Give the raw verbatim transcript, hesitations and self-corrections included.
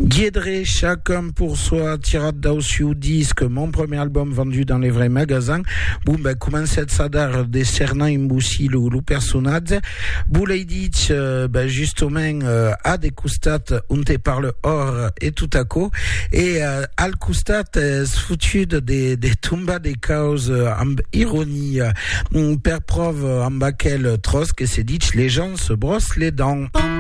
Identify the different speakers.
Speaker 1: Guédré, chacun pour soi, tirade d'Aussiu disque, mon premier album vendu dans les vrais magasins. Bon, ben, commencez à sadar des cernants imbussi ou le personnage. Bouleiditch, euh, ben, justement, euh, a des coustats, on te parle or et tout à coup. Et, euh, al coustat, euh, foutu des, des tumbas des causes, euh, amb ironie, euh, per preuve, en baquel, trosk, et c'est dit, les gens se brossent les dents.